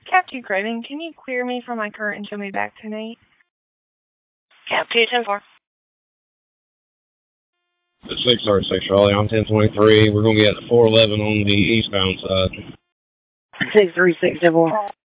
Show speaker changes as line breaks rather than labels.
Captain Craven, can you clear me from my current and show me back tonight?
Cap 210-4.
636 Charlie, I'm 1023. We're going to be at the 411 on the eastbound side.
636-4.